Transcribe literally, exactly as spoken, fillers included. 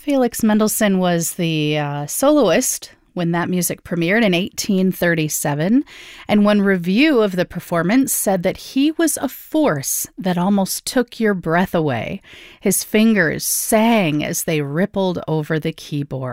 Felix Mendelssohn was the uh, soloist when that music premiered in eighteen thirty-seven, and one review of the performance said that he was a force that almost took your breath away. His fingers sang as they rippled over the keyboard.